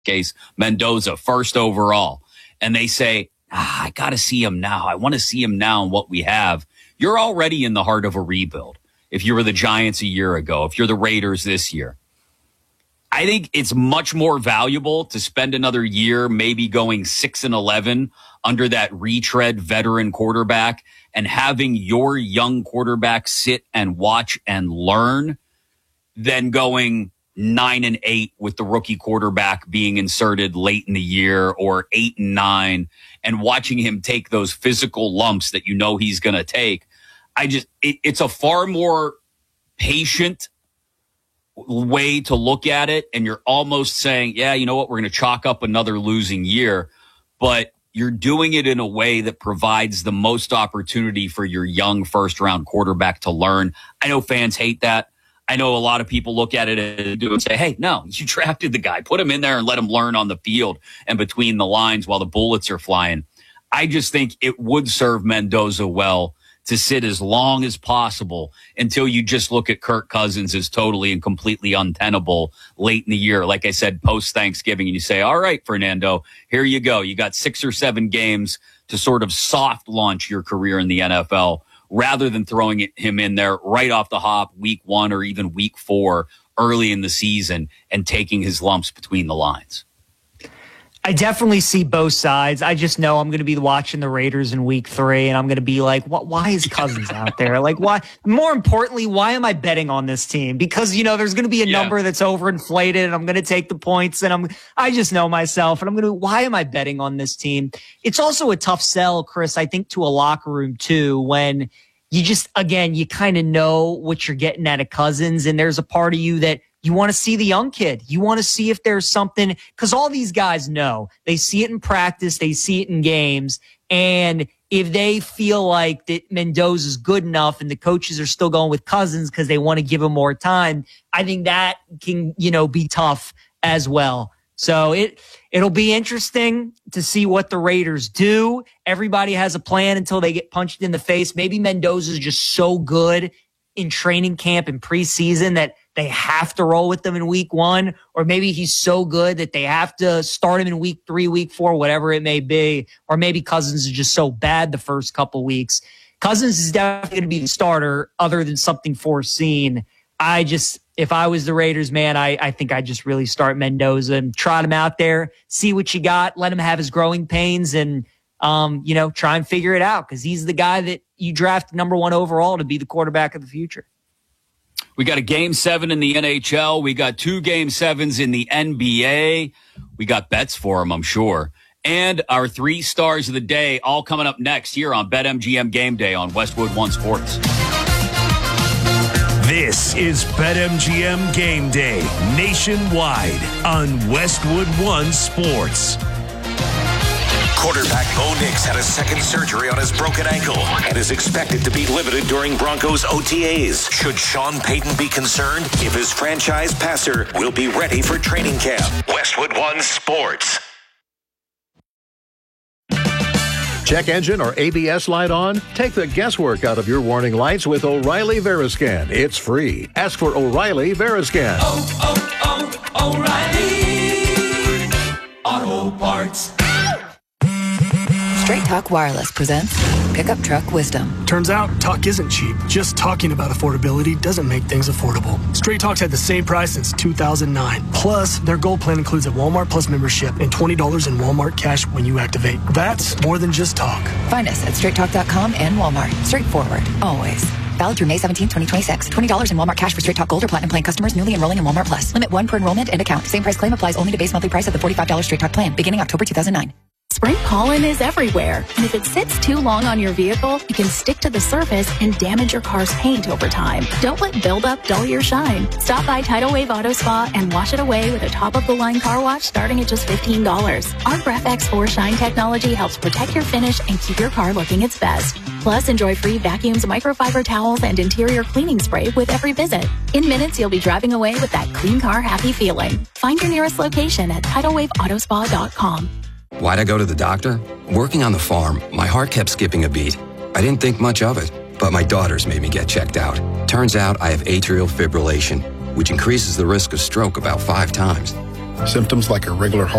case, Mendoza, first overall. And they say, I got to see him now. I want to see him now and what we have. You're already in the heart of a rebuild. If you were the Giants a year ago, if you're the Raiders this year, I think it's much more valuable to spend another year, maybe going 6-11 under that retread veteran quarterback and having your young quarterback sit and watch and learn than going 9-8 with the rookie quarterback being inserted late in the year, or 8-9 and watching him take those physical lumps that you know he's going to take. It's a far more patient way to look at it, and you're almost saying, yeah, you know what, we're going to chalk up another losing year, but you're doing it in a way that provides the most opportunity for your young first-round quarterback to learn. I know fans hate that. I know a lot of people look at it and say, hey, no, you drafted the guy. Put him in there and let him learn on the field and between the lines while the bullets are flying. I just think it would serve Mendoza well to sit as long as possible until you just look at Kirk Cousins as totally and completely untenable late in the year. Like I said, post-Thanksgiving, and you say, all right, Fernando, here you go. You got 6 or 7 games to sort of soft launch your career in the NFL rather than throwing him in there right off the hop week 1 or even week 4 early in the season and taking his lumps between the lines. I definitely see both sides. I just know I'm going to be watching the Raiders in week 3, and I'm going to be like, why is Cousins out there? Like, why? More importantly, why am I betting on this team? Because, there's going to be a number that's overinflated, and I'm going to take the points, and I just know myself, and why am I betting on this team? It's also a tough sell, Chris, I think, to a locker room, too, when you just, again, you kind of know what you're getting out of Cousins, and there's a part of you that you want to see the young kid. You want to see if there's something, because all these guys know. They see it in practice. They see it in games. And if they feel like that Mendoza's good enough and the coaches are still going with Cousins because they want to give him more time, I think that can, be tough as well. So it'll be interesting to see what the Raiders do. Everybody has a plan until they get punched in the face. Maybe Mendoza's just so good in training camp and preseason that they have to roll with them in week 1, or maybe he's so good that they have to start him in week 3, week 4, whatever it may be, or maybe Cousins is just so bad the first couple weeks. Cousins is definitely going to be the starter other than something foreseen. If I was the Raiders, man, I think I'd just really start Mendoza and trot him out there, see what you got, let him have his growing pains, and try and figure it out, because he's the guy that you draft number 1 overall to be the quarterback of the future. We got a Game 7 in the NHL. We got 2 Game 7s in the NBA. We got bets for them, I'm sure. And our 3 stars of the day all coming up next here on BetMGM Game Day on Westwood One Sports. This is BetMGM Game Day nationwide on Westwood One Sports. Quarterback Bo Nix had a second surgery on his broken ankle and is expected to be limited during Broncos OTAs. Should Sean Payton be concerned if his franchise passer will be ready for training camp? Westwood One Sports. Check engine or ABS light on? Take the guesswork out of your warning lights with O'Reilly Veriscan. It's free. Ask for O'Reilly Veriscan. O'Reilly Auto Parts. Straight Talk Wireless presents Pickup Truck Wisdom. Turns out, talk isn't cheap. Just talking about affordability doesn't make things affordable. Straight Talk's had the same price since 2009. Plus, their Gold Plan includes a Walmart Plus membership and $20 in Walmart cash when you activate. That's more than just talk. Find us at straighttalk.com and Walmart. Straightforward. Always. Valid through May 17, 2026. $20 in Walmart cash for Straight Talk Gold or Platinum Plan customers newly enrolling in Walmart Plus. Limit 1 per enrollment and account. Same price claim applies only to base monthly price of the $45 Straight Talk plan, beginning October 2009. Spring pollen is everywhere, and if it sits too long on your vehicle, it can stick to the surface and damage your car's paint over time. Don't let buildup dull your shine. Stop by Tidal Wave Auto Spa and wash it away with a top-of-the-line car wash starting at just $15. Our Graph X4 Shine technology helps protect your finish and keep your car looking its best. Plus, enjoy free vacuums, microfiber towels, and interior cleaning spray with every visit. In minutes, you'll be driving away with that clean car happy feeling. Find your nearest location at TidalWaveAutospa.com. Why'd I go to the doctor? Working on the farm, my heart kept skipping a beat. I didn't think much of it, but my daughters made me get checked out. Turns out I have atrial fibrillation, which increases the risk of stroke about 5 times. Symptoms like irregular heart